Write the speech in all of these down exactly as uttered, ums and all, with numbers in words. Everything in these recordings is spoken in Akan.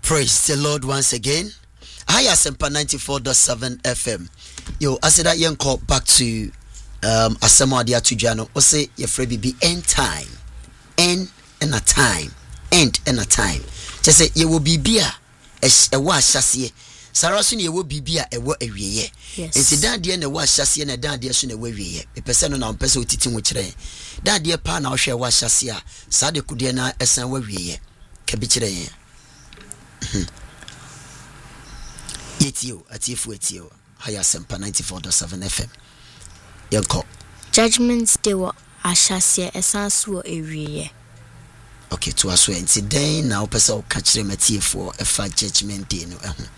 Praise the Lord once again. Hi, Asempa ninety-four point seven F M. Yo, I said that young call back to um Asemo Adia Tujano. O say your free be end time. End and a time. End and a time. Just say you will be beer as a wash chassis. Sarasun ye will be beer a what a ye. Yes. It's a dad dear and a wash chassis and a dad dear soon away ye. A person on our person teaching which rain. Dad dear pan our share wash chassis. Sade Kudiana as an way ye. Cabitre. Etio, Atifu Etio, Haya Sempa ninety-four point seven F M. Yanko. Judgments they were Ashasia Essansu area. Okay, to us when today now person catch them at for a fat judgment day.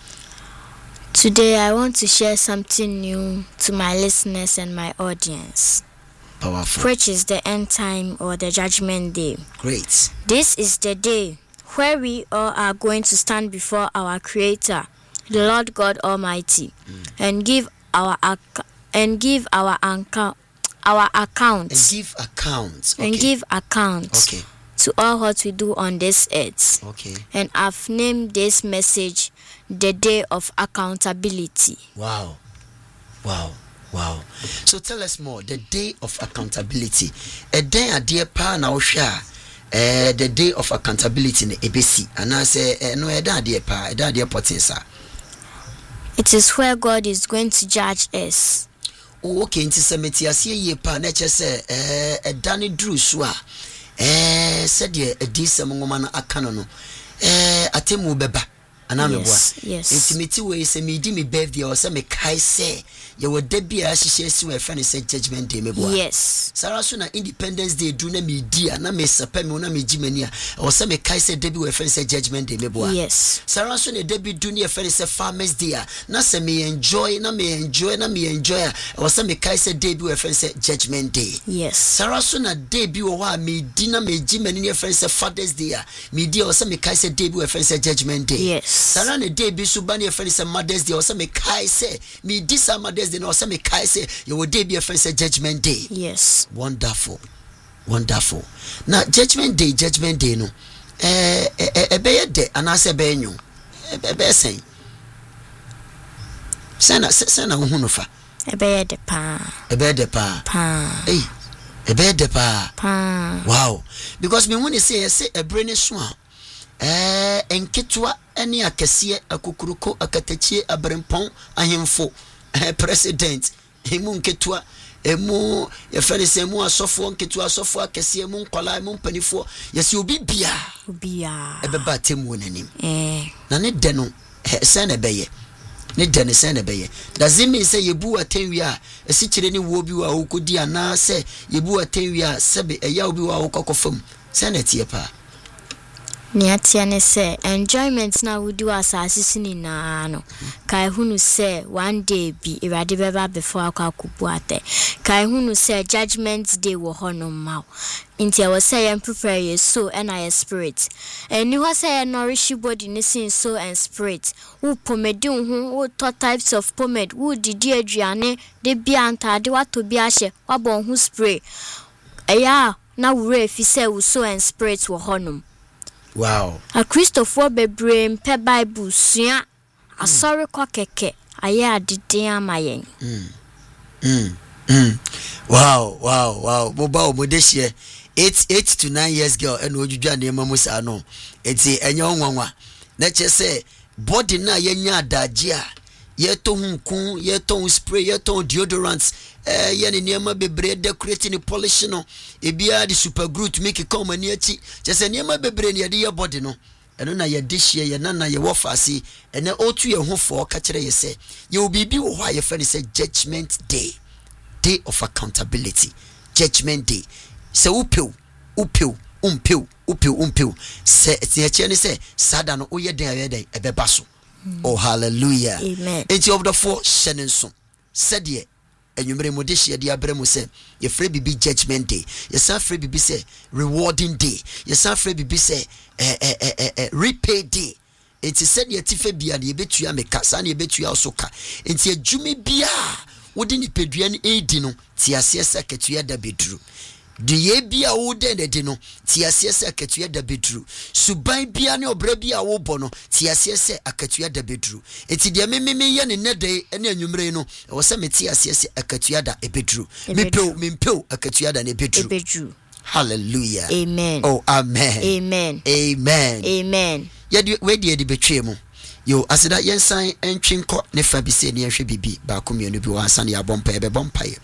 Today I want to share something new to my listeners and my audience. Powerful. Which is the end time or the judgment day. Great. This is the day where we all are going to stand before our Creator, the Lord God Almighty, mm. and give our ac- and give our anca- our accounts and give accounts okay. and give accounts okay. to all what we do on this earth. Okay. And I've named this message the Day of Accountability. Wow, wow, wow. So tell us more. The Day of Accountability. A day a dear pa na share. Uh, the Day of Accountability in the A B C, and I say, uh, no, I don't dear pa, I don't dear potensa. It is where God is going to judge us. Oh, okay, into Semeti, I see ye pa, nature say, uh, a Danny Drew Swa, eh, said ye, a decent woman, a canon, eh, a Timu Beba, and I'm a boy. Yes. Intimate way, say me, dimmy birthday, or some Kai say, you were Debbie as she says to a friend, said judgment day, me boy. Yes. Sarasuna Independence Day, do na me dear, na me sapem, na me jimenia, or some Kai said Debbie, were friend said judgment day, me boy. Yes. Sarasuna Debbie, do near friend said farmers dear, na se me enjoy, na me enjoy, na me enjoy, or some Kai said Debbie, were friend said judgment day. Yes. Sarasuna Debbie, or why me dinner me jimenia, friend said fathers dear, me dear, or some Kai said Debbie, were friend said judgment day. Yes. Sarana Debbie, Subani, friend said mothers day, or some Kai say, me this mothers day, or some Kai say, you will be a friend said judgment day. Yes. Wonderful. Wonderful. Now, judgment day, judgment day, no. Eh, eh, eh, be a day, and I say, be you. Eh, be saying. Sena, sena, uhunufa. A bear de pa. A bear de pa. Pa. Hey, a bear de pa. Pa. Wow. Because me when you say, I say, a brain is swan. Eh, and kitwa, any a cassia, a kukuruko, a katachi, a brempon, a himfo. President emu nketwa emu ye fere se emu asofo nketwa asofo akese emu nkwala emu mpanifo yesi obi bia bia ebeba temu nanim eh na ne de no se na beye ne de ne se na beye does it mean say yebu atenwi a esi kire ni wo bi wa okodi ana se yebu atenwi a sebe eya obi wa okokofam se na tie pa Niatiane say enjoyment na we do as asisi na no kai hunu say one day be irade beba before akwakubu ate kai hunu say judgment day wo hono ma inti I was say and prepare your soul and your spirit and you say nourish your body in sin soul and spirit who pomade hu who two types of pomade who didi aduane de bia antade wato bia hye wabon hu spray eya na wure fi say wo soul and spirit wo hono. Wow. A Christopher Bebrem pe Bible sua asori kwa keke aye adede amayen. Mm. Mm. Mm. Wow, wow, wow. Boba omodehie eight eight to nine years girl and ojudwa na emamu sa no. Eti enyo nwanwa. Na che say body na yenya adaje a ye to hunkun, ye to spray, ye to deodorants, eh ye ne niema bebre decorating the polish no. E bia the super glue to make it come ani achi. Je say niema bebre ne ye de your body no. Eno na ye dish ye ye na na ye wo fase. Ene otu ye ho fo ka kire ye say. Ye obi bi wo hwa ye friend say judgment day. Day of accountability. Judgment day. Se upew, upew, umpew, upew, umpew. Se se che ne say sada no oye den aye den e beba so. Oh, hallelujah. Amen. Enti of the four shenenso. Said ye, and you may modish ye diabremo say, your free be judgment day. Your son free be say rewarding day. Your son free be say eh eh eh eh eh repay day. Enti said ye tife bia ye betu ya meka, san ye betu ya osoka. Enti ye jumi bia, wodi ni pedua ni edi no, ti asese ketu ya da bedru. de ye bia wo den de no ti ase se akatua da bedru suban bia ne obra bia wo bɔ no ti ase se akatua da bedru enti de me me ye ne ne de ne anwumre no wo se me ti ase se akatua da ebedru me pe me pe akatua da ne bedru. Hallelujah. Amen. Oh, amen. Amen. Amen. Amen. Yedi we de betwe mu. Yo asida yensan entwenko ne fa bi se ne yehwe bibi ba ko mienu bi wansa ne abompa e be bompa ye.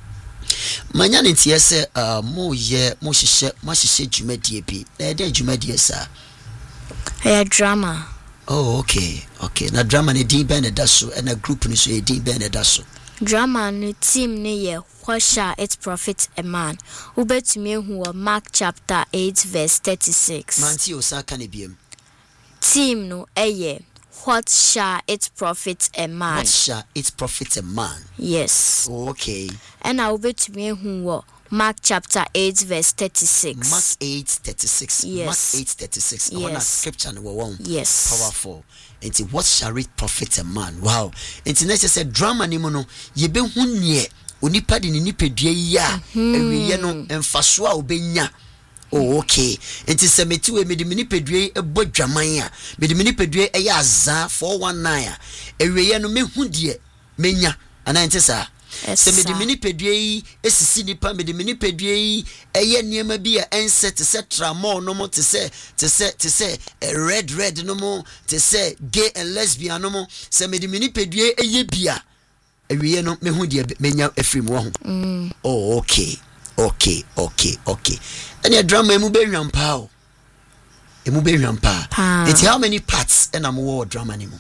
Manya ne tie se mo ye mo hihye mo hihye dwumadie bi. Na e de dwumadie sa. Hey drama. Oh, okay. Okay. Na drama ne din ben da so e na group ni so e din ben da so. Drama no team ne ye what shall it profit a man? Ubetumi hu Mark chapter eight verse thirty-six. Manti osaka ne biem. Team no eye what shall it profit a man? What shall it profit a man? Yes. Okay. And I ubetumi hu Mark chapter eight verse thirty-six. Mark eight thirty-six. Yes. Mark eight thirty-six. Yes. I want scripture no one. Yes. Powerful. Enti what shall it profit a man? Wow. Enti next say drama ni mo no ye be hu nie onipa de ni nipadua yi a ewiye no emfaso a obenya. Oh, okay. Enti se meti we me de nipadua yi ebo dwaman a me de nipadua e ya azan four one nine a ewiye no me hu de menya ana enti sa se me de nipadua yi esisi nipa me de nipadua yi eye niema bi a ense te se tramol no mo te se te se te se red red no mo te se gay and lesbian no mo se me de nipadua eye bia ewiye no me hu de menya afrim wo ho. Mm. Oh, okay. Okay, okay, okay. And your drama emu be rampa o. Emu be rampa. It's how many parts and am war drama ni mo?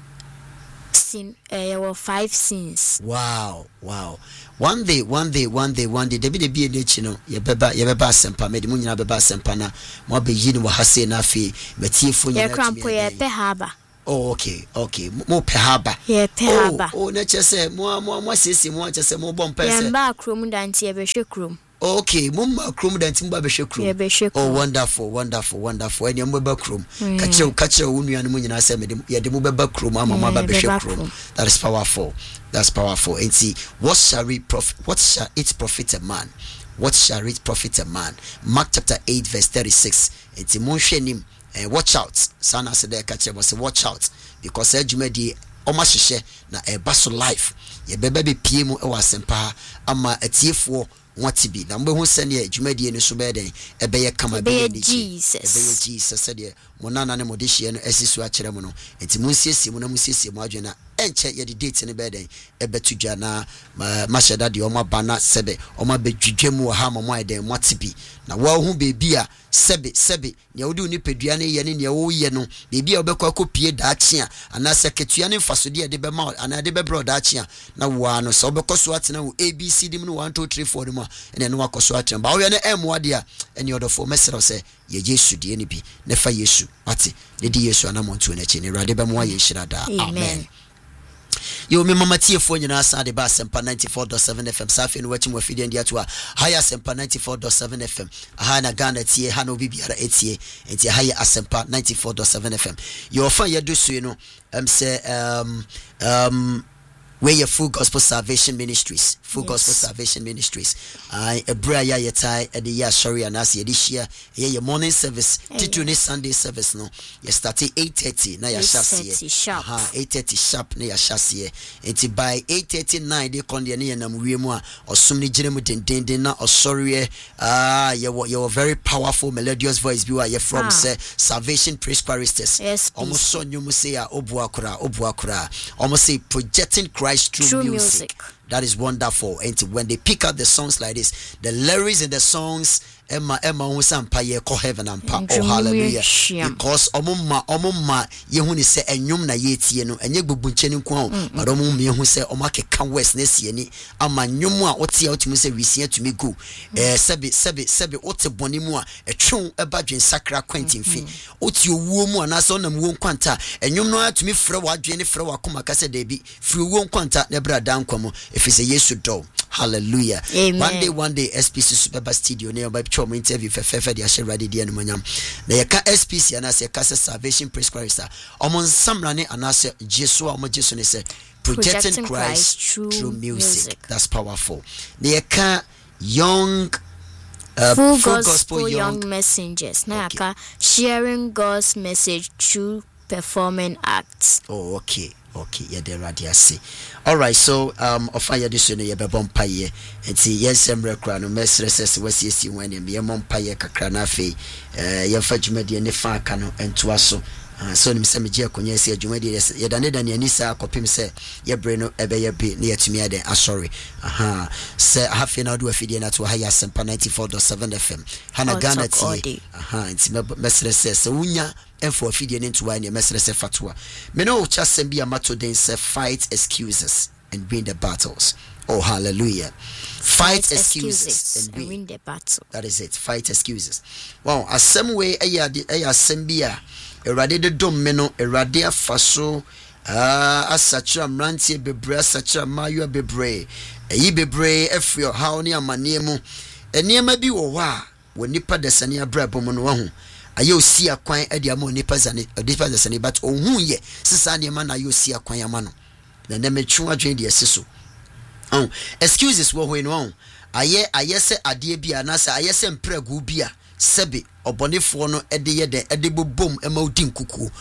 Scene eh uh, five scenes. Wow, wow. One day, one day, one day, one day, there be the be a no, ye beba, ye beba sempa, me de mu nyina beba sempa na, mo be yi ni wa hase na afi, me tie fo nyina. Ye krampo ye pe haba. Oh, okay, okay. Mo pe haba. Ye pe haba. Oh, na chese mo mo mo sesi mo chese mo bom pese. Ye mba krom danti ye be hwe krom. Okay, mumma krom danti mba be hwe krom. Ye be hwe krom. Oh, wonderful, wonderful, wonderful. Eni mo beba krom. Ka che ka che wo nua no nyina se me de ye de mo beba krom ama mo ba be hwe krom. That is powerful. That's powerful. And see, what shall it profit? What shall it profit a man? What shall it profit a man? Mark chapter eight verse thirty-six. And see, mon shenim. And watch out. Sana said there catch was watch out because ejumedi omahihye na ebaso life. Ye bebe be pie mu e wasempa ama atiefo watibi na mbe hu sene ejumedi ne so be den ebeye kama be ni Jesus. Ebeye Jesus said there monana ne modehye no asisu a kire mu no. Enti munsiesie mu na munsiesie mu adwena enche ye de date ne be den ebetu dwa na masheda de oma bana sebe oma bedwudwam wo ha mamo eden watibi na wa hu bebi a sebe sebe ne wodi ni pedua ne ye ne ne wo ye no bebi a obekwa kopie daache a ana seketua ne mfasode de be ma ana de be bro daache a na wo no so obekoso atena wo A B C D mu one two three four dem a ene no akoso atena ba wo ye ne em wade a ene odofo mesero se ye Yesu de ne bi ne fa Yesu ate ne di Yesu anamonto na chi ne rade be mo ye hira da. Amen. Yo me mama tie fo nyina sa de ba sempa ninety-four point seven F M safi no wachi mo fidi ndia to a higher sempa ninety-four point seven F M aha na Ghana tie ha no bibiara etie enti higher asempa ninety-four point seven F M yo fa ye do so no em say um um where your Full Gospel Salvation Ministries, Full yes. Gospel Salvation Ministries. I a bra ya yetai at the year sorry and as ye this year, your morning service, Tituni Sunday service no. You start at eight thirty, na ya chassis. Sharp. Ha eight thirty sharp na ya chassis. And by eight thirty nine they con the na muwemo or sumni jeremu den den den na or sorry ah you you very powerful melodious voice be where you from ah. say Salvation Praise Choristers. Yes. Almost so you must say obuakura obuakura. Almost say projecting Christ True, True music. music. That is wonderful. And when they pick up the songs like this, the lyrics in the songs, Emma Emma Usampa ye ko heaven and pa. Oh hallelujah. Because omumma omumma yehuni se enyum na yetie no enye gbubunche ni kwa but omumma yehu se omake kan west na sie ni ama nyum a wote a otimi se wisia tumi go eh sebe sebe sebe wote boni mu a etwon eba dwen sakra kwantin fi wote owuo mu ana so nam wo kwanta enyum no atumi frɛ wadwen ne frɛ wakoma kase da bi frɛ wo kwanta na bra dan kwamo efise Yesu do. Hallelujah. Amen. One day, one day, S P C Super Studio near by Chom interview for Fefe the Asher Radi Dian Manyam. The Yaka S P C and I say Casa Salvation Praise Chorister. Among some running and I say Jesua Mojason say projecting Christ through music. music. That's powerful. The Yaka young Uh, full, full gospel, gospel young, young messengers. Na okay. Aka sharing God's message through performing acts. Oh, okay. Okay, yeah, the radio say. All right, so um, ofa ya this no ye be bom paye. Enti yes emre kra no mesreses wasiesi wan ye be mom paye kakra na fe. Eh ye fa dwumade ne fa aka no ento aso. So nim se meje akonya se dwumade ye dane dane ani sa akopim se ye bre no ebe ye be na yetumi ade asori. Aha. Se hafe na do afidie na to ha ya sempa ninety-four point seven F M. Hana Ghana T. Aha, enti mesreses se unya enfo afidie ne nto wa ne mesreses fatwa. Me no cha sem bia mato den se fight excuses and win the battles. Oh, hallelujah. Fight, fight excuses, excuses and, win. and win the battle. That is it. Fight excuses. Wow, as some way aya aya sembia erade de dom me no erade afaso ah asacha mrantie bebre asacha mayo bebre eyi bebre efio how ne amane mu eniema bi wo wa wo nipa desane abrabom no ho aye osi akwan ade ama nipa zane nipa desane but ohun ye sisa ne ma na aye osi akwan ama no na na metwu adwen de esiso oh excuses wo ho no aye aye se ade bia na se aye se mpragu bia sebe obonefo no ede ye de ede bobom ema odin kuku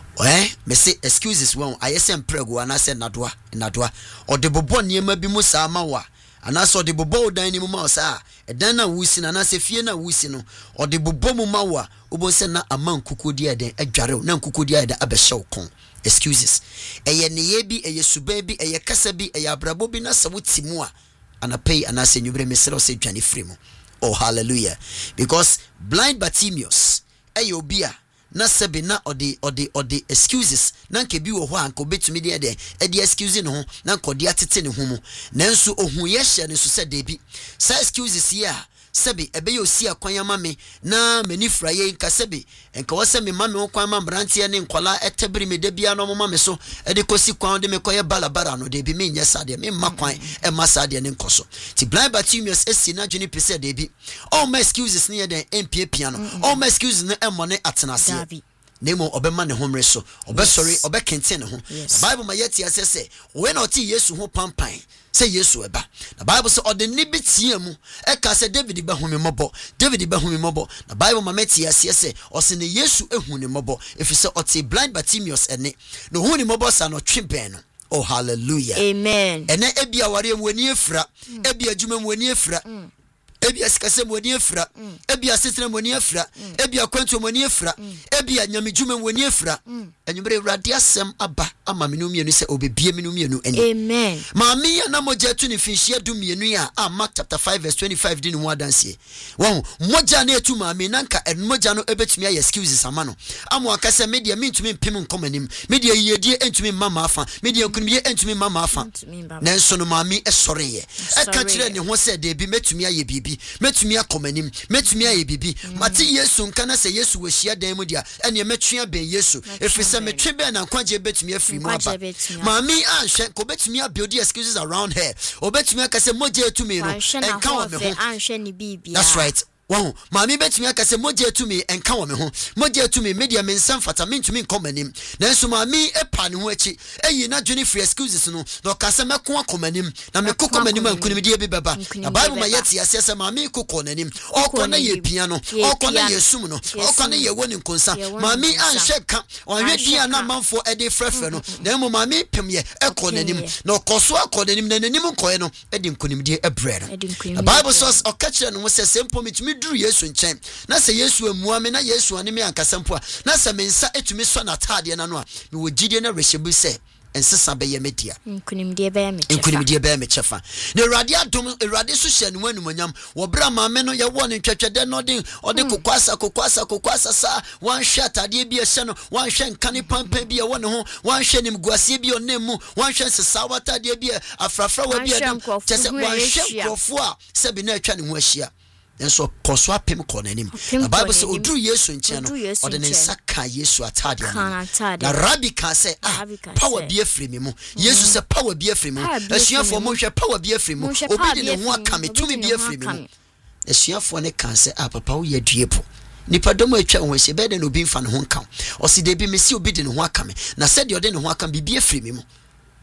eh me say excuses wo aye se mpragu ana se nadoa nadoa ode bobo niema bi mu sa ma wa ana so ode bobo dan ni mu ma sa edan na wusi na na se fie na wusi no ode bobo mu ma wa obo se na aman kuku dia den adware na kuku dia da abehyew kon excuses eye ne ye bi eye suba bi eye kasa bi eye abrabo bi na sa wutimu a anapay anase nyubre mesero se dwane fremu. Oh, hallelujah. Because blind Bartimaeus eye obi a na sebe na ode ode ode excuses na nke bi wo ho anko betumi de de e de excuse ne ho na nko de atete ne ho mu nanso ohun ye hye ne so se de bi sa excuses here sebe ebe yo si akwan ama me na mani fraye nka sebe enka wose me mame kwan ma brantie ne nkola etebiri me de bia no mo mame so e de kosi kwan de me koye balabara no de bi me nya sade me makwan e ma sade ne nkoso ti blind Bartimaeus esi na dwene pese de bi all my excuses ne de empie pia no all my excuses ne emone atenase nemo obema ne homre so obe sorry obe kenten ne ho Bible ma yeti asese we na oti Yesu ho pampan say Yesu eba the Bible say ode ni bitia mu e ka say David ba humi mobo David ba humi mobo the Bible ma meti asese o se ne Yesu ehu ne mobo if say oti blind Bartimaeus ene no hu ne mobo sa no tweben no. Oh, hallelujah, amen. Ene ebia ware mu ani efra ebia adwuma mu ani efra ebia sikase mu ani efra ebia setre mu ani efra ebia kwanto mu ani efra ebia nyamedwuma mu ani efra enwumre Awurade asem aba ama menum mienu se obebie menum mienu eni amen. Maami ya na moja tu ni finhia du mienu ya a Mark chapter five verse twenty-five di ni ho adanse wo moja na etu maami nanka en moja no ebetumi aye excuses amano amo akase media mintumi mpem nkomanim media yedie entumi mama afa media kunumie entumi mama afa nanso no maami esore ye eka kire ne ho se de bi metumi aye bibi metumi akomanim metumi aye bibi mate Yesu nka na se Yesu wahia dan mu dia ene metwea ben Yesu efisa metwe ben na kwaje betumi afiri mu aba maami anhwe ko betumi abuild excuses around her obetumi akase moje etumi no enka wo me ho anhwe ni bibia. That's right. Wow, mami betumi akase moje etumi enka wo me ho moje etumi media mensam fata mentumi nkomanim nanso mami epa ne ho achi eyi na dwene free excuses no no kase meko akomanim na meko komanim ankunim de beba na Bible ma yeti asese mami kokko nanim okona ye pia no okona ye sum no okona ye woni nkonsa mami anhwe ka onhwe dia na manfo e de frefre no na mo mami pemye ekonanim na okoso akonanim na nanim nkoye no e de nkunim de ebre no. The Bible says okachre no se sempo mitumi duru Yesu nchen na se Yesu amua me na Yesu ane me ankasampo a na se me nsa etumi so na taade na no a me wo gidie na rehyebu se ensesa be ye media nkunimdie be ye me chefa nkunimdie be ye me chefa na Awurade adom Awurade so hye ne wanumonyam wo bra maame no ye wo ne twetwede no de ode kokwasa kokwasa kokwasa sa wan hwe atade bi ehye no wan hwe nkane pampan bi ye wo ne ho wan hwe nim guase bi onem mu wan hwe sesa watade bi afrafra wa bi adam tese wan hwe krofo a se bi na atwa ne ho ahia enso koso apem konanim. The Bible say odru Yesu nche no ode ne saka Yesu atade na Rabbi ka say ah power be afri me mu Yesu say power be afri mu asuafo mo hwe power be afri mu obi de ne ho aka me tumi be afri me mu asuafo ne kan say ah papa wo ye duepo nipa domo atwa ho hye be de no bi mfa ne ho nka o si de bi me si obi de ne ho aka me na said de ode ne ho aka me bi afri me mu.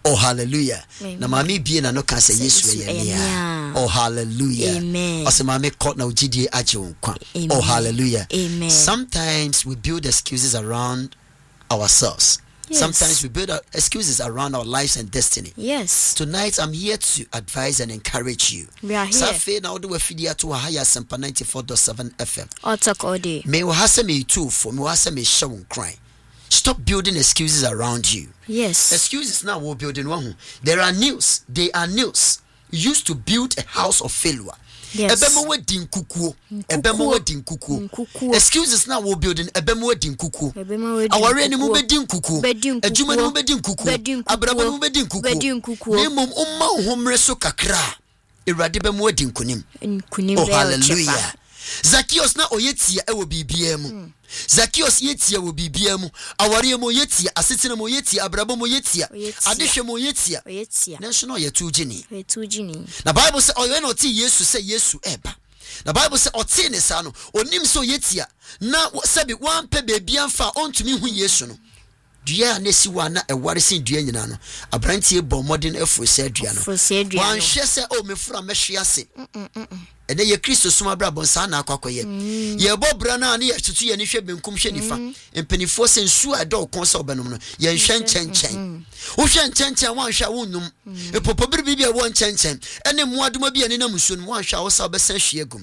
Oh hallelujah. Amen. Na mami bie na no ka say Yesu eye. Oh hallelujah. Amen. Ose mami caught na ugidie agye wo kwa. Oh hallelujah. Amen. Sometimes we build excuses around ourselves. Yes. Sometimes we build excuses around our lives and destiny. Yes. Tonight I'm here to advise and encourage you. We are here. Safe na odo wafidia to higher Sempa ninety-four point seven F M. All talk all day. Me wo hase me too for me wo hase me hye wo cry. Stop building excuses around you. Yes. Excuses now we're building one. There are nails. They are nails used to build a house of failure. Yes. Ebemo we din kukuo. Ebemo we din kukuo. Excuses now we're building. Ebemo we din kukuo. Aware ni mu be din kukuo. Ejuma ni mu be din kukuo. Abraba ni mu be din kukuo. Ni mum umma homre so kakra. Erade be mu din kunim. Oh hallelujah. Zacchaeus na oyetia e wo bibia mu. Zacchaeus yetia wo bibia mu. Aware mo yetia, asetena mo yetia, abrabo mo yetia, adehwe mo yetia. Na so na yetu gini. Yetu gini. Na Bible say oyo na oti Yesu say Yesu eba. Na Bible say oti ne sa no, onim so yetia. Na sabi wan pe bebia mfa ontumi hu Yesu no. Dua na si wa na eware sin dua nyina no. Abrantie bo modern efro se dua no. Wan hwe se o mefura mehwe ase. Ene ye Kristo suma bra bonsa na akwakoye ye bobra na na ye tutu ye ni hwe benkum hwe nifa empenifo se nsu ado konsa obenum no ye nhwe nchenchen wo hwe nchenchen wan hwa wonnum epopo biribi bia wo nchenchen ene muadoma bia ne na musu no wan hwa wo sa obesan hwe agum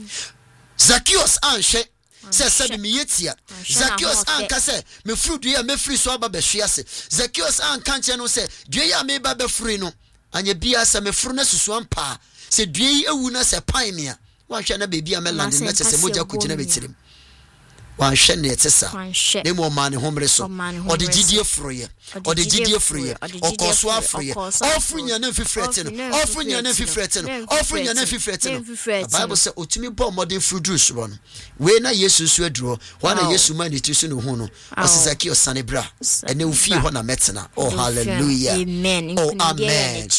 Zacchaeus anhwe se sabi me yetia Zacchaeus anka se me furu dua me firi so aba be hwe ase Zacchaeus anka nche no se dua ya me ba be firi no anya bia se me furu na susu ampa se due ewu na se pan mia wan hwe na bebi a meland na che se moja kugina betirim wan hwe na etesa ne mo ma ne homre so o de gidie froye o de gidie froye o koso afroye ofru nya na fifrete no ofru nya na fifrete no ofru nya na fifrete no the Bible say otumi bo modern fruit juice no we na Yesu su aduro wa na Yesu ma ne tisu no hu no osizaki osane bra ene ufi ho na metena. Oh hallelujah. Amen. Oh amen.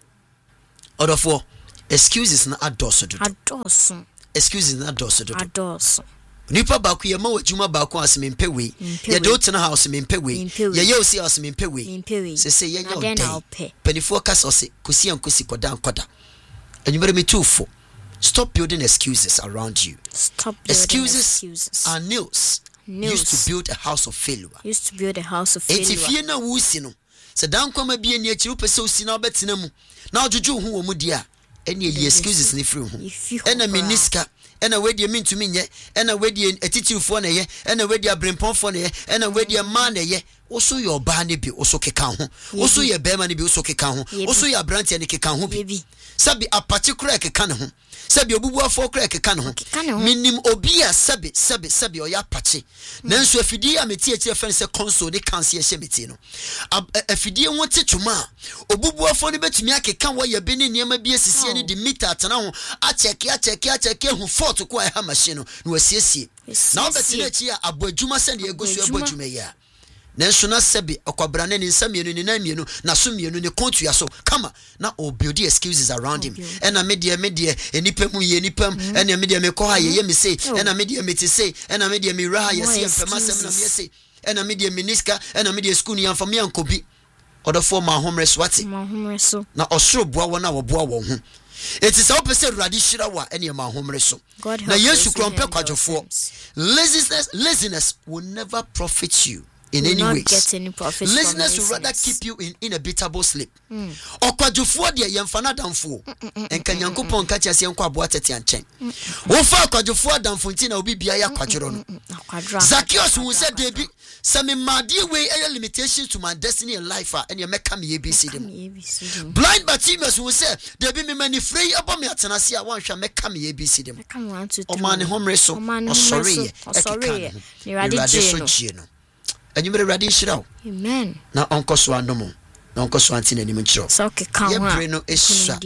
Odofo excuses na adoso do adoso excuses na adoso do adoso nipa baako ye ma wajuma baako asem mpewe ye de otena house mpewe ye ye osi asem mpewe se se ye nya odai penifo kasa ose kosi ankosi koda ankoda enumere metufo. Stop building excuses around you. Stop building excuses, excuses are nails used to build a house of failure. Used to build a house of failure. Etifie na wusi no se dan kwama bia ni achiru pese osi na obetena mu na ojuju hu wo mu dia ene ye excuses ni free hu ena meniska ena wedi mintumi nye ena wedi etitirufo na ye ena wedi abremponfo na ye ena wedi ma na ye oso ye oba ne bi oso keka ho oso ye bema ne bi oso keka ho oso ye abrantia ne keka ho bi sabi apache kura keka ne ho sabi obubu afo kura keka ne ho minim obi a sabi sabi sabi oya apache nanso afidi a meti achi afa ne se console ne kanse ye meti no afidi ho tetwuma obubu afo ne betumi akeka wo ye bi ne niam bi asisi ne di meter atena ho a check a check a check hu fort ko a ha machine no no asiesie na obeti na chi a abodwuma se ne egosu abodwuma ya nanso na sabi okwabra ne nsamienu ne namienu na so mienu ne kontua so kama na o build excuses around him ena media media enipa mu ye enipa ena media me ko ha ye me say ena media me ti say ena media me ra ye say empema sem na me say ena media miniska ena media school ni amfam yankobi odofo ma homre so wate ma homre so na osoro boa wona wo boa wo ho it is open say radi shira wa ene ma homre so na yesu krompe kwadwofo laziness laziness will never profit you in any way. Laziness will rather keep you in inevitable sleep. Okwadwofo de yemfa damfo enka nyankopon ka chiase enko abo atete anchen wo fa okwadwofo adamfo ntina obi bia ya kwadworo no Zacchaeus who said debi some madi way a limitation to my destiny in life and you make me A B C dem blind Bartimaeus who said debi me mani free abo me atenase a wan hwa make me A B C dem o man homre so o sorry sorry ni radi no and you may ready shira. Amen. Na onko so anomo. Na onko so anti na nim nchiro. So ke kan ye brain no esha.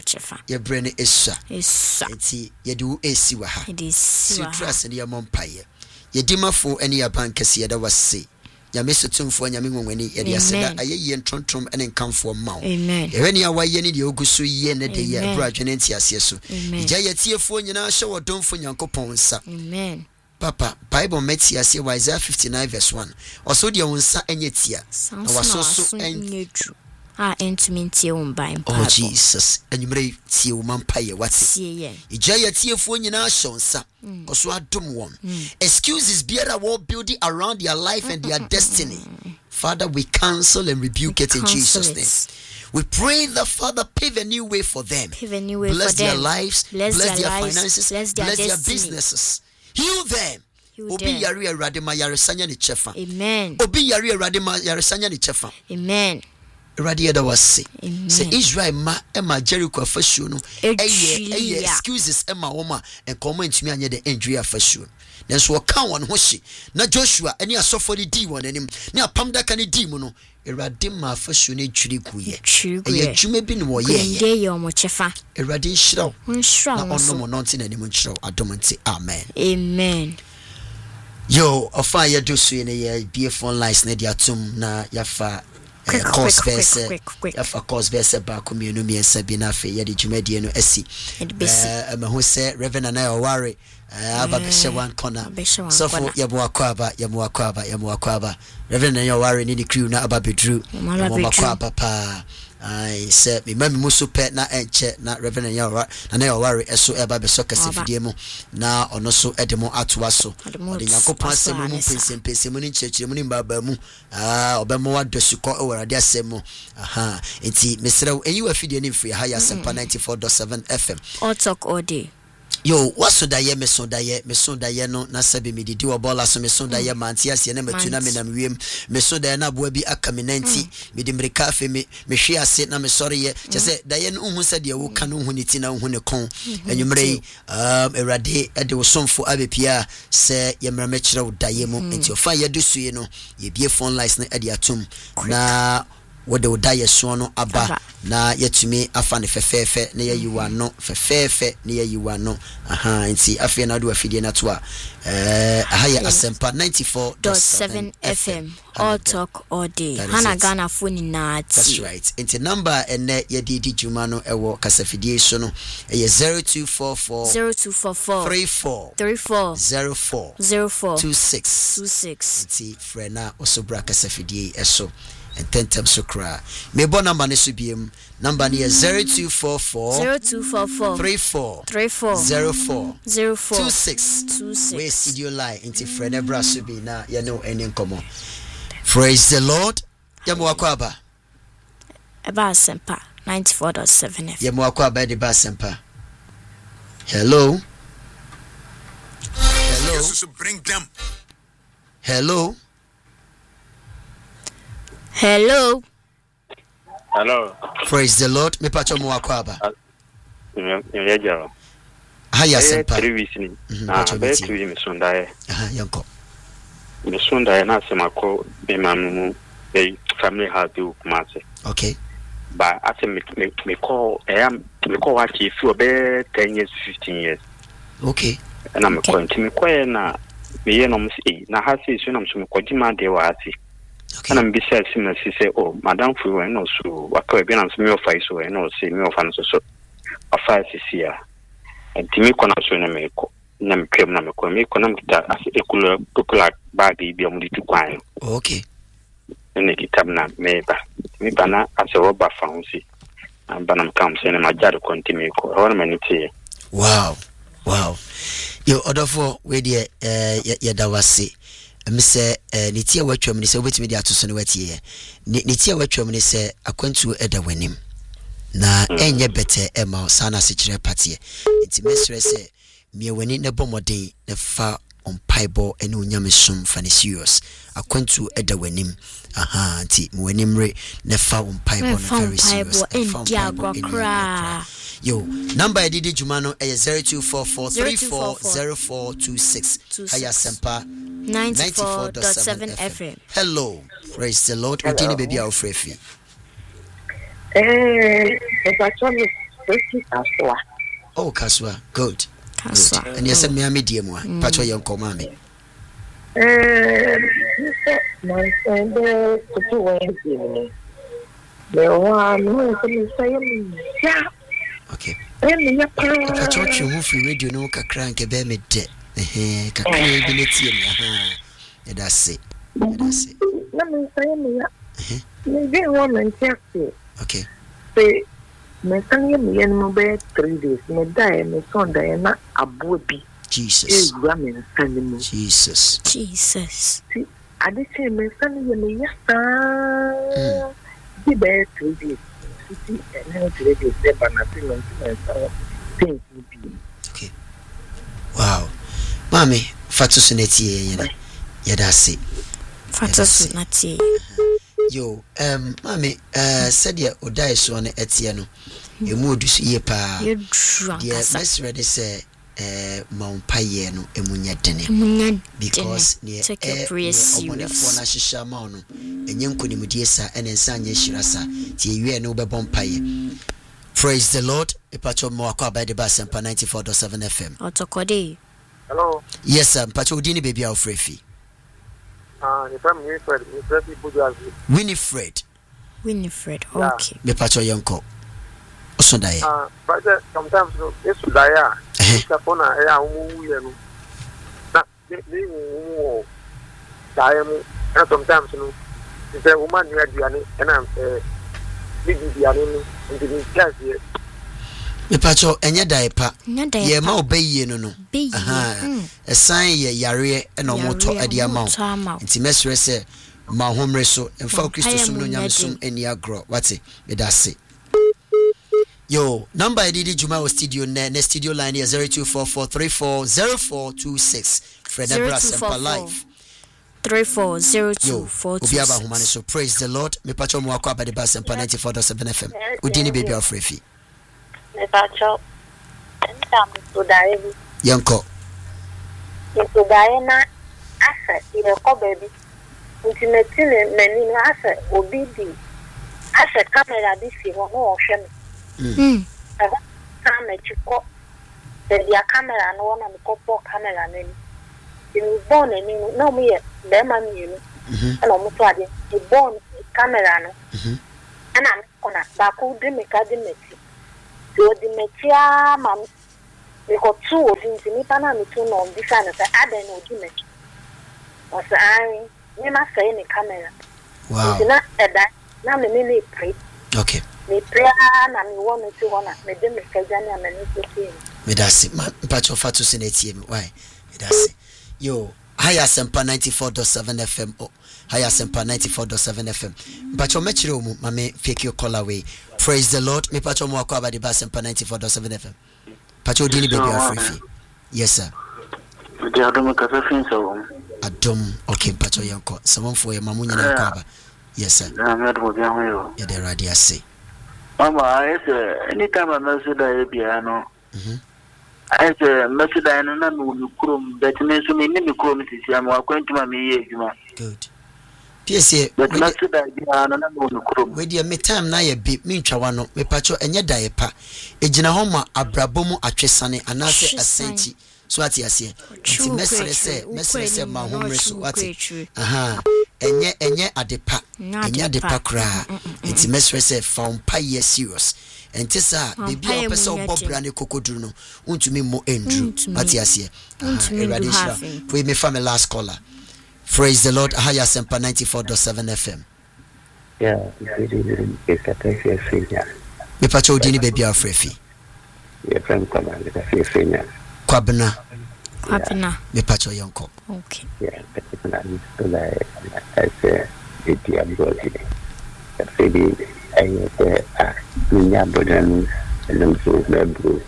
Ye brain no esha. Esha. Enti ye de wo esi wa ha. It is si wa. Trust ne ye mompaye. Ye dimafo ene ya bankase ye da wase. Ya mesotumfo nya menwonwani ye de aseda ayeye ntrontrom ene nkamfo mawo. Amen. Ye ne ya waye ne de oguso ye ne de ye bra dwene nti ase so. Ija ye tiefo nyina hye wodonfo nyankopon nsa. Amen. Papa, Bible meti ase Isaiah fifty-nine verse one. Also de wonsa enye tia. Na waso so en a entumi ntie wo mba mpa. Oh Jesus, enyumre tie wo mampa ye wate. Tie ye. Ija ye tiefo nyina shonsa. Oso adom won. Excuses biara wo building around their life and their destiny. Father, we cancel and rebuke it in Jesus' name. We pray that Father pave a new way for them. Pave a new way bless for their them. lives, bless, bless their, their lives, finances, bless their, bless their destiny. businesses. Heal them. Heal Obi them. yari erade ma yaresanya ni chefa. Amen. Obi yari erade ma yaresanya ni chefa. Amen. Erade yeda wase. Amen. Se Israel ma ema Jericho afashu no eye eye excuses ema woma enkomo ntumi anye de endri afashu. Nanso waka won ho hye na Joshua eni asofo ni di won anim na apam daka ni di mu no Erade ma afashu ne twiri kuye eye dwuma bi ne wo ye ye ye omo chefa Erade nhyiraw nhyiraw na ono mo no nti na anim nhyiraw adom nti amen. Amen. Yo, ofa ye do so ne ye B F online na dia tum na yafa course verse yafa course verse ba ko mienu miensa bi na fe ye de dwumadie no asi eh ma ho se Reverend na Oware aba be she one corner so for ye bo akwaba ye bo akwaba ye bo akwaba Reverend na Oware ni the crew na aba bedru mo akwaba pa I said me mami muso pet na enche na Reverend Yawara na na Oware eso eba be so kase fidie mu na ono so edemo atoa so ode yakopon asem mu pensem pensem ni nchechire mu ni baba mu ah obemo wadosuko ewurade asem mu aha enti mesrew enyi wa fidie ni mfiri ha ya Sempa ninety-four point seven F M all talk all day. Yo, what's da ye me so da ye me so da ye no na sabe me didi wo bola so me so da ye manti ase na matuna me nam wiem me so da na boa bi aka me nanti me di mrika fe me me hwe ase na me sori ye che se da ye no hu se de wo ka no hu ne ti na hu ne kon enwumre um erade e de wo somfo abepia se ye mra me kire wo da ye mu enti ofa ye do suye no ye bie phone lines na e de atum na what the die so no aba na yetumi afa ne fefefe na ye yiwa no fefefe na ye yiwa no aha nti afi na do afidie na to a eh aha ye Asempa ninety-four point seven F M all talk all day hana Ghana phone na ati. That's right. Nti number ene ye di di juma no ewo kasafidie so no e zero two four four zero two four four three four three four zero four zero four two six two six. nti frena osobra kasafidie eso and tentem so cry. Me bo number ne so biem. Number ne zero two four four zero two four four three four three four zero four zero four two six two six. We studio line into Frene Brasso be na you know any common. Praise the Lord. Yamu akwaba. Eba Asempa ninety-four point seven F M. Yamu akwaba de ba Asempa. Hello. Hello. Bring them. Hello. Hello. Hello. Praise the Lord. Me pacho mo akwaba. Yeah, yeah. Hiya Asempa. Three weeks ni. Ah, be two me Sunday. Aha, yanko. Me Sunday na se mako be mamu be family house do Kumasi. Okay. But I say me me me call I am me call what if you be ten years fifteen years. Okay. And I'm going to me call na me no msi na ha se so na mso me kwaji ma de wa ase. Okay. And I'm beside him and she say, oh, Madam Fu, and also, what could be an me of face, and no say me of answer so. A five is here. And Timmy Conas when I make Nam Cam Namako, make Conam that as a cooler, cooler baggy be only to quine. Okay. And make it tabna, maybe. Me bana as a rubber fancy. And Banam comes and my dad continue. Or many tea. Wow. Wow. Yo, other for where the uh, Yadawasi. Me say eh ne tie watwam ne say obetimi dia atoso ne watie ne tie watwam ne say akwantu eda wanim na enye bete e ma sana se kire patie nti mesre say me wani ne bomoden ne fa on paibo ene onyamesum fa ne serious akwantu eda wanim aha nti me wani mre ne fa on paibo ne very serious yo number I did juma no e zero two four four three four zero four two six Hiya Asempa ninety-four point seven F M. Hello, praise the Lord. Udini baby our frefi. Eh, it's actually pretty Kaswa. Oh, Kaswa, good. Kaswa. Good. And you said me a medium one. Patwa young komami. Eh, my friend, to do anything. The one who is saying, yeah. Okay. Patwa you move from radio no kakra nke be me de. Eh, kakra bi netie me ha. Ya da se. Ya da se. Na me saying me. Me dey woman check. Okay. Say, my son, you know, be three days. My die, my son, die, na abo bi. Jesus. Jesus. Jesus. See, I did say, my son, you know, yes, sir. Be there three days. See, and how three days, but nothing, and so things would be. Okay. Wow. Mommy, Fatus Neti, you know, Yadasi. Fatus Nati. Yo, um, Mommy, uh, said ya, Odai Swan Etiano. You moved to see a pa. You drunk. Yes, Miss Reddy say, uh, Mount Payeno, Emunya Dene. Because near a praise, you want for Nashisha Mono, and young Kunimudisa and Ensanya Shirasa, till you are no Bompaye. Praise the Lord. Pacho Moaka by the Bass and ninety-four point seven F M. Otokode. Hello. Yes, sir. Pacho Dini baby our free. Ah, the family Winifred, Winifred. Winifred. Winifred. Okay. Me Pacho Yonko. Osundaya. Ah, but sometimes no, it's Sudaya. It's upon a air umu. Not being umu. Diamu. And sometimes no, it's a woman you are and I'm a big diamond. Me pacho enye daipa ye ma obeye no no aha esan ye yare e no moto ade ama nti mesre se ma homre so emfa Kristo sum no nyame sum eni agro wate me da se yo number I did juma o studio ne ne studio line is zero two four four three four zero four two six Fred Brass and live three four zero two four two six. Obiaba humane so praise the Lord. Me pacho mo akwa ba the Bass and ninety-four point seven F M. Udini baby of Refi. Me pacho. Entam to dai. Yanko. To dai na asa ile ko baby. Ultimate meni na asa obi di. Asa camera di si ho no hwe me. Mm. Aba camera chiko. The dia camera no na me ko po camera nani. You born and you know me, the man you and almost a born camera. And I'm on a baku dimmick academy. You the metia, ma'am. We got two of things in Ipana, two on this and I don't know dimmick. Was I never say any camera. Wow. Not that now the minute pray. Okay. Me pray and I want to honor me dimmick Kajana and anything. Me that's it, man. Patch of Fatus in A T M. Why? That's it. Yo, Higher Sempa ninety-four point seven F M. Oh, Higher Sempa ninety-four point seven F M. Pacho mechiro mu mame fake your call away. Praise the Lord. Me pacho mo akwa ba the Bass Sempa ninety-four point seven F M. Pacho dini baby afrefi. Yes sir. The Adom Cafe so. Adom okay pacho yanko. Someone for your mamu nyina akwa ba. Yes sir. Na me do bia ho yo. Ya the radio say. Mama, I say anytime I message that bia no. Mhm. I say message that no na no krom that me so me ni krom sisi am akwantima me ye adwuma. Good. P S A But message that bia no na no krom. We dey me time na ye bi me ntwa no me pacho enye dae pa. Ejina ho ma abrabomu atwesane anase asenti. So ati ase. Nti mesere se mesere se ma homre so ati. Aha. Enye enye adepa. Enye adepa kra. Nti mesere se fa umpa ye serious. Enti sa bibi a pese obobra ne kokoduru no untumi mo endru ati ase. Erade shira. We me family last caller. Praise the Lord. Higher Sempa ninety-four point seven F M. Yeah, it's a perfect thing. Me pacho dini baby afrefi. Yeah, from command the perfect thing. Kwabna. Kwabna. Me pacho yonko. Okay. Yeah, that's not so like I say it the ability. That really I say ah minya bodan and so level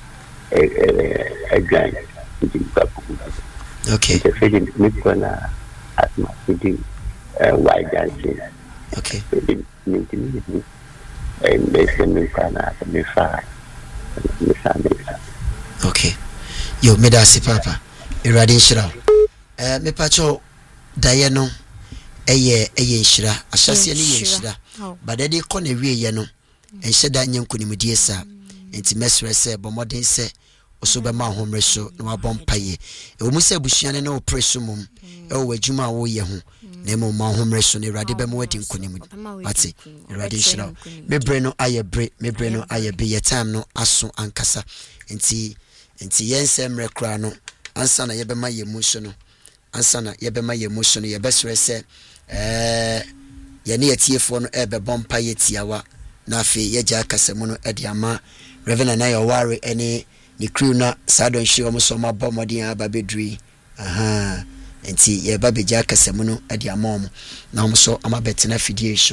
a a guy in Kapu. Okay. The feeding me gonna at my feeding uh white dancing. Okay. And they send me kana me fa me family. Okay. Yo me da si papa. Erade nshira. Eh me pacho daye no eye eye nshira. Ahyase ne ye nshira. Badade ko na wie ye no. Enhye da nyankunimdie sa. Enti mesre se bomoden se oso be ma homre so na wabom paye. E wo mu se busuane na opreso mum. E wo adwuma wo ye ho. Na mo ma homre so na erade be mo wadi nkunim. Ati erade nshira. Me bre no aye bre, me bre no aye be ye time no aso ankasa. Enti enti yensemre kra no ansa na yebema ye mu so no. Ansa na yebema ye mu so no ye besre se eh ye ne etiefo no ebe bompa ye tiawa na fe yeja kasemu no ede ama Reverend na Yoware ene ni crew na sadon hye omo so ma bɔ modin aba bedri aha enti ye ba beja kasemu no ede ama omo na omo so ama betena fidie so.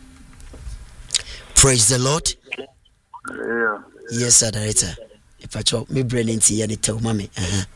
Praise the Lord. Yeah. Yes, sir, director. If I talk me brain into ye ni tell mommy. Uh-huh.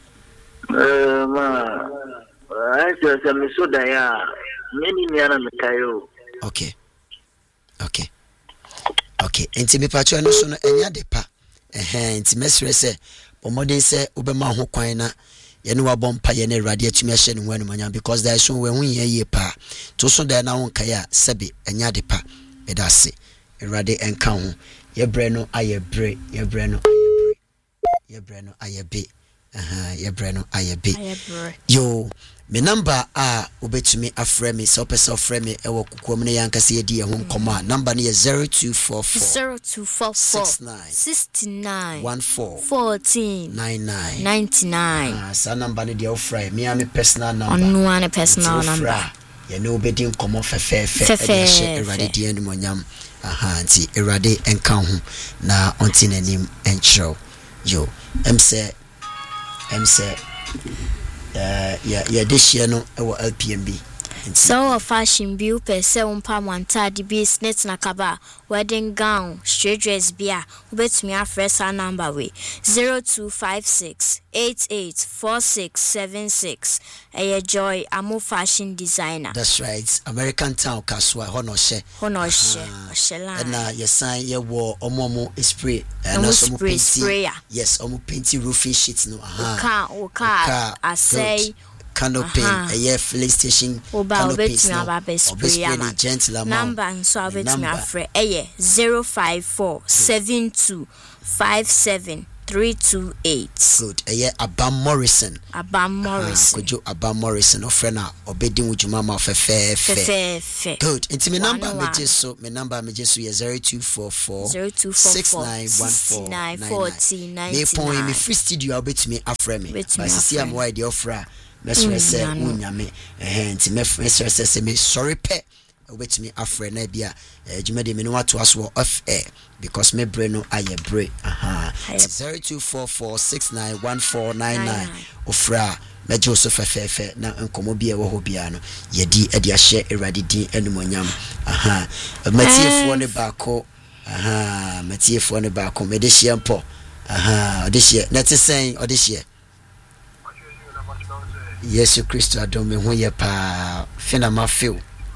Eh ma I just am so da ya. Many ni ana mekayo. Okay. Okay. Okay. Enti me pacho no so no enya de pa. Eh enti mesre se omodin se obema ho kwan na ye ne wabɔ mpa ye ne Awurade atumi ahye ne ho anumanya because there so we hu ye ye pa. To so da na won kaya sebe enya de pa. Edase. Awurade enka ho. Ye bre no aye bre, ye bre no aye bre. Ye bre no aye be. Aha, ye bre no aye be. Yo, me number a obetumi afrɛ me so person afrɛ me ewo kukom ne yankase ye di ye ho nkɔma. Number no ye zero two four four zero two four four six nine one four fourteen nine nine ninety-nine. Ah, sa number no de ofrɛ me am personal number. On one personal number. Ye no obedi nkɔmɔ fɛfɛɛfɛ e de hye Awurade di animonyam. Aha, nti Awurade enka ho na onti nanim enkyerɛw. Yo, em say em say uh yeah yeah this year no e L P M B. So a fashion bill per se umpa mwanta di business na kaba wedding gown straight dress bia ubet me afresh our number way zero two five six eight eight four six seven six. A joy amu fashion designer. That's right. American Town Kaswa hono she hono she shela na ye sign ye wo omomo spray and also spray sprayer. Yes, omo painty roofing sheets no aha oka oka I say canopy a year filling station canopy no number so abet me afre eye zero five four seven two five seven three two eight. Good. A year Abam Morrison. Abam Morrison. Could you Abam Morrison or friend obedient with your mama for fair fair. Good. Into my number me just so my number me just so zero two four four zero two four six nine one four nine fourteen ninety me point me free studio obet me afre me. But see I'm wide the offer. Mesre say unyame eh nti mesre say me sorry pe obet me afre na bia djumade me no wato aso off air because me brain no aye bre aha zero two four four six nine one four nine nine ofra me Joseph fefe na enkomo bia wo ho bia no yedi e dia hye Awurade din enumonyam aha matiefo ne baako aha matiefo ne baako me de hye mpo aha de hye na te sen o de hye Yesu Kristo adom me ho ye pa fina ma feel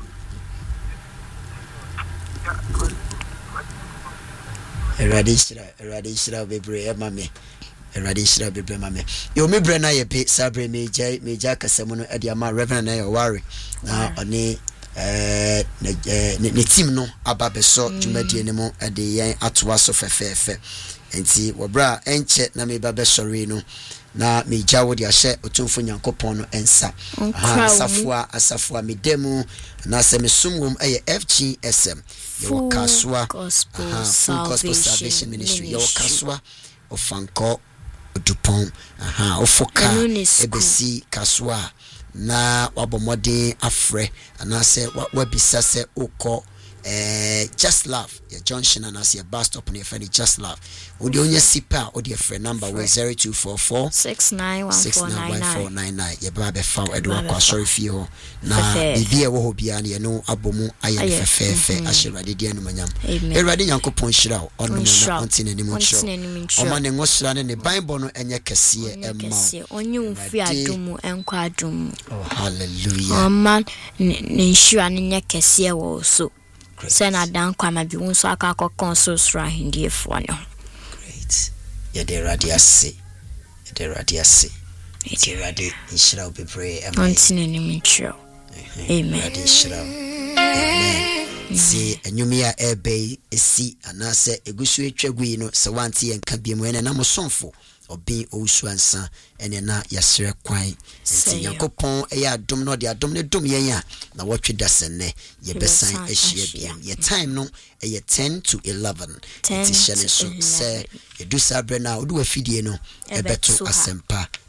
Erade shira erade shira bebre e ma me erade shira bebre ma me yo me bre na ye pe sabre me jai me ja kasemu no e dia ma Reverend na Yoware na oni eh ne team no aba beso dwumadie ne mo e de yen atoa so fefefe enti wo bra enche na me ba be sori no na me jawo de ahye otumfo nyankopon no ensa aha asafua asafua me demu na se me sumwom eye F G S M yo kaswa aha full gospel salvation ministry yo kaswa ofanko odupon aha ofoka ebesi kaswa na wabomode afre ana se wabisa se ukọ eh just love your junction and as your bus stop near friend just love odi onye sipa odi your friend number we zero two four four six nine one four nine nine ye ba be fa edo akwa sorry fie ho na bibi e wo ho bia na ye no abomu aye fefefe ahirade dia no manyam erade nyankopon hira ono na ontine ni mo hira oma ne ngosira ne ne bible no enye kese emma onye mfi adumu enkwa adumu oh hallelujah oma ne hira ne nye kese wo so Sena dan kwa mabi unso aka kokon so sra hindie fo no. Great. Ye de radiase. Ye de radiase. Ye de radi inshira obebre am. Ontine ni mitro. Amen. Radi inshira. Amen. Si enyumi a ebe esi anase egusu etwagui no se wanti enka biemu ene na mosonfo obi owusu ansa ene na yasere kwan nti yakopon eya adom no de adom ne dom yen a na wotwe dasenne ye besan ehie biam ye time no eye ten to eleven nti hyene so se edu sabre na odu afidie no ebeto asempa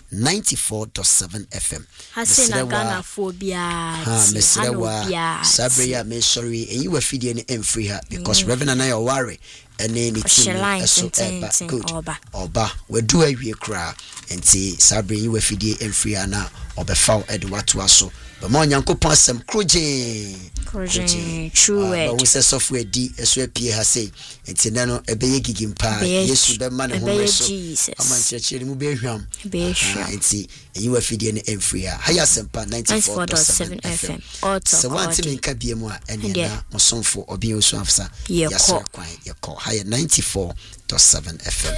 ninety-four point seven F M. Hase na Ghana phobia. Ha mesrewa sabre ya me sorry eyi wa fidie ne emfree ha because mm. Reverend Anaya worry ene ne team eso eba good oba we do awie kra enti sabre yi wa fidie emfree na obefa e de wato aso but mo nyankopon asem kroje kroje true word but we say software di eso apie ha say enti na no ebeye gigimpa Yesu be ma ne ho so amanchecheri mu be hwam be hwam enti eyi wa fidie ne emfree ha haya sempa ninety-four point seven F M so want me nka bie mu a ene na mosomfo obi osu afsa yasra kwan yakọ haya ninety-four point seven F M